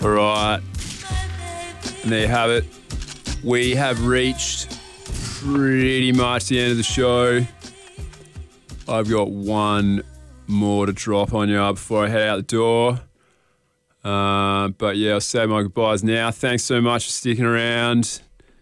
All right. And there you have it. We have reached pretty much the end of the show. I've got one more to drop on you before I head out the door. But yeah, I'll say my goodbyes now. Thanks so much for sticking around.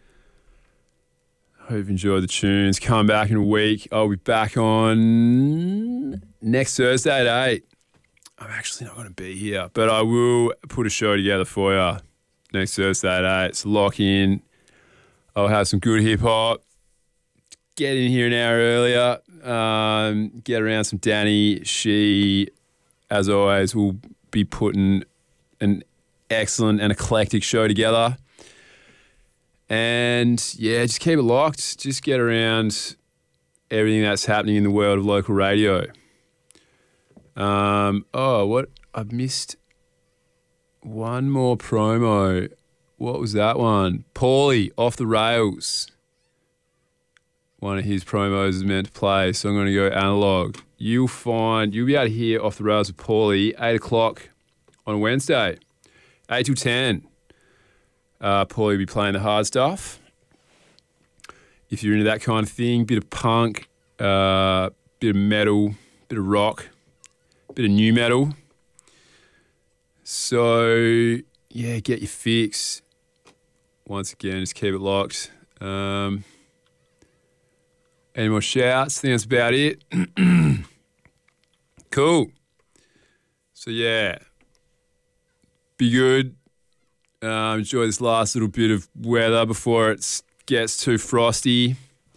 Hope you've enjoyed the tunes. Come back in a week. I'll be back on next Thursday at 8. I'm actually not going to be here, but I will put a show together for you next Thursday at 8. So lock in. I'll have some good hip-hop. Get in here an hour earlier. Get around some Danny. She, as always, will be putting an excellent and eclectic show together. And, yeah, just keep it locked. Just get around everything that's happening in the world of local radio. I've missed one more promo. What was that one? Paulie, Off the Rails. One of his promos is meant to play, so I'm going to go analog. You'll be able to hear Off the Rails with Paulie, 8 o'clock on Wednesday, 8 till 10. Paulie will be playing the hard stuff. If you're into that kind of thing, bit of punk, bit of metal, bit of rock, bit of new metal. So, yeah, get your fix. Once again, just keep it locked. Any more shouts? I think that's about it. Cool. So, yeah, be good. Enjoy this last little bit of weather before it gets too frosty.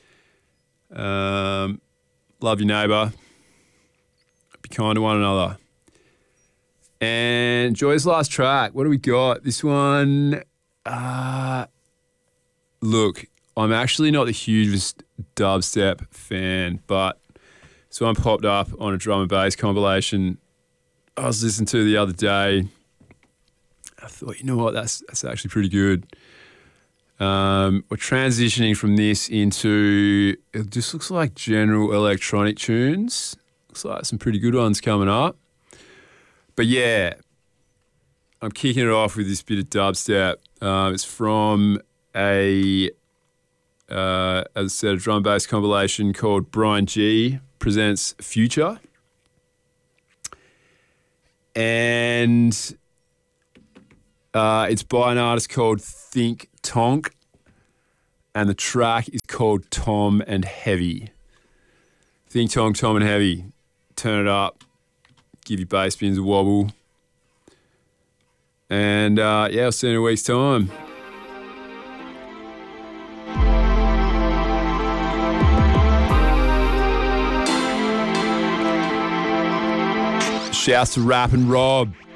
Love your neighbour. Be kind to one another. And enjoy this last track. What do we got? This one, look, I'm actually not the hugest dubstep fan, but this one popped up on a drum and bass compilation I was listening to the other day. I thought, you know what, that's actually pretty good. We're transitioning from this into, it just looks like general electronic tunes. Looks like some pretty good ones coming up. But yeah, I'm kicking it off with this bit of dubstep. It's from as I said, a drum and bass compilation called Brian G Presents Future. And it's by an artist called Think Tonk. And the track is called Tom and Heavy. Think Tonk, Tom and Heavy. Turn it up. Give your bass bins a wobble. And I'll see you in a week's time. Shouts to Rap and Rob.